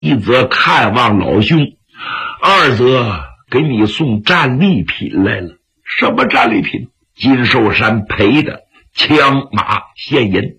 一则看望老兄，二则给你送战利品来了。什么战利品？金寿山赔的枪马现银。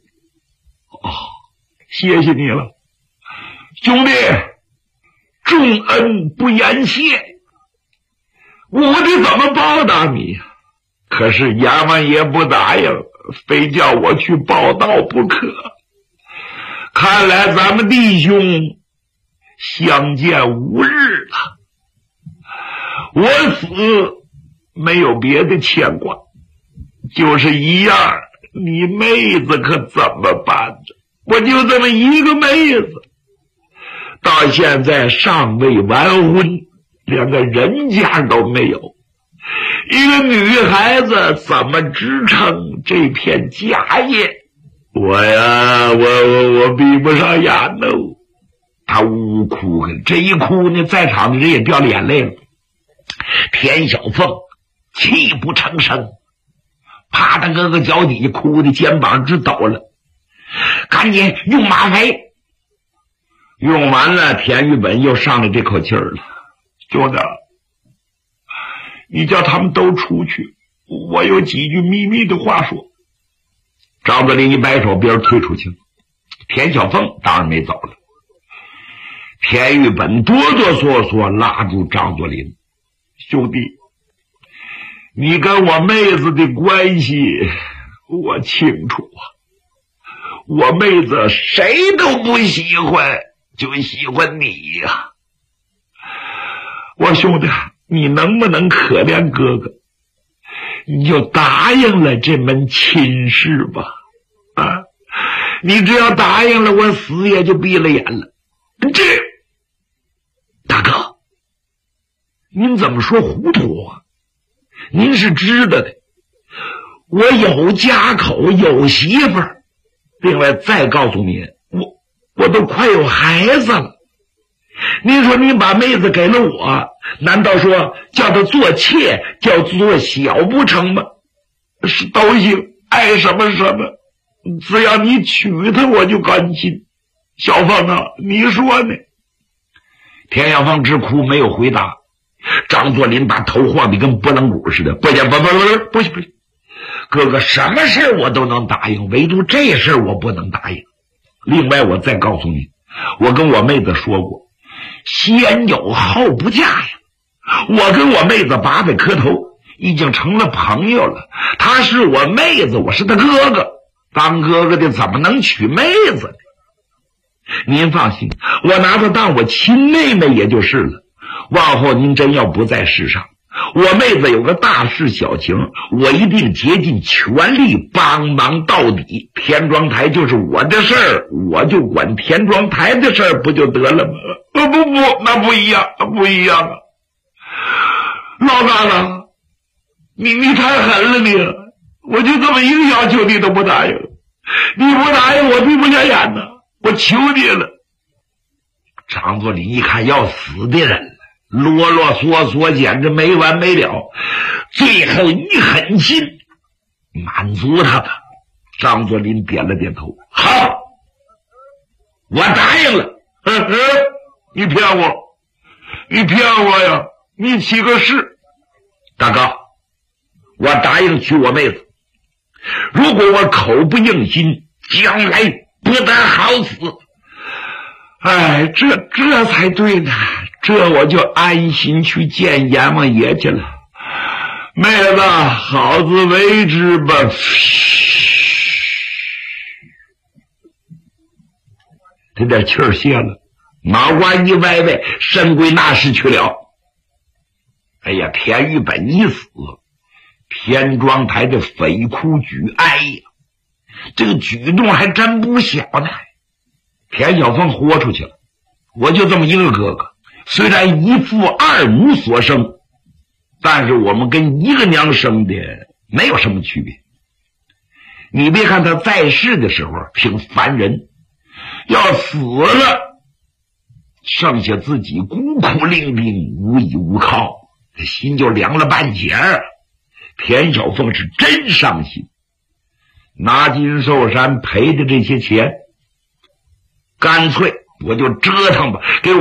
谢谢你了，兄弟，重恩不言谢，我得怎么报答你？可是阎王爷不答应，非叫我去报道不可。看来咱们弟兄相见无日了。我死没有别的牵挂，就是一样，你妹子可怎么办呢？我就这么一个妹子，到现在尚未完婚，连个人家都没有。一个女孩子怎么支撑这片家业？我闭不上眼喽。他呜呜哭，这一哭呢，在场的人也掉眼泪了。田小凤泣不成声，趴他哥哥脚底下哭的肩膀直抖了。赶紧用吗啡。用完了，田玉本又上了这口气儿了。兄弟，你叫他们都出去，我有几句秘密的话说。张作霖一摆手，别人退出去了。田小凤当然没走了。田玉本哆哆嗦嗦拉住张作霖，兄弟，你跟我妹子的关系我清楚啊。我妹子谁都不喜欢，就喜欢你呀。我兄弟，你能不能可怜哥哥？你就答应了这门亲事吧。你只要答应了，我死也就闭了眼了。大哥，您怎么说糊涂啊？您是知道的，我有家口，有媳妇儿。另外再告诉你，我都快有孩子了。您说您把妹子给了我，难道说叫她做妾，叫做小不成吗？是都行，爱什么什么，只要你娶她我就甘心。小凤啊，你说呢？田小凤直哭，没有回答。张作霖把头晃得跟拨浪鼓似的，不行，哥哥，什么事我都能答应，唯独这事我不能答应。另外我再告诉你，我跟我妹子说过，先有后不嫁呀。我跟我妹子把尾磕头，已经成了朋友了。她是我妹子，我是她哥哥，当哥哥的怎么能娶妹子呢？您放心，我拿她当我亲妹妹也就是了。往后您真要不在世上，我妹子有个大事小情，我一定竭尽全力帮忙到底。田庄台就是我的事儿，我就管田庄台的事儿，不就得了吗？不，那不一样，不一样啊！老大了，你太狠了你！我就这么一个要求你都不答应，你不答应我闭不下眼呢，我求你了。张作霖一看要死的人了，啰啰嗦嗦简直没完没了，最后一狠心满足他吧。张作霖点了点头，好，我答应了。你骗我呀，你起个誓。大哥，我答应娶我妹子，如果我口不应心，将来不得好死。这才对呢，这我就安心去见阎王爷去了。妹子，好自为之吧。这点气儿泄了，脑瓜一歪歪，神归那时去了。哎呀，田玉本一死，田庄台的匪哭举哀呀，这个举动还真不小呢。田小凤豁出去了，我就这么一个哥哥，虽然一父二母所生，但是我们跟一个娘生的没有什么区别。你别看他在世的时候挺烦人，要死了，剩下自己孤苦伶仃，无依无靠，这心就凉了半截儿。田小凤是真伤心，拿金寿山赔的这些钱，干脆我就折腾吧，给